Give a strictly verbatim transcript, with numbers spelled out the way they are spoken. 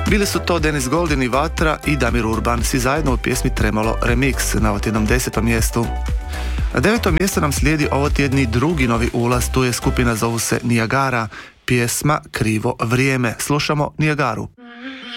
Bili su to Denis Goldin i Vatra i Damir Urban, svi zajedno u pjesmi Tremolo Remix na ovotjednom desetom mjestu. Na devetom mjestu nam slijedi ovotjedni drugi novi ulaz, tu je skupina, zovu se Niagara, pjesma Krivo vrijeme. Slušamo Niagaru.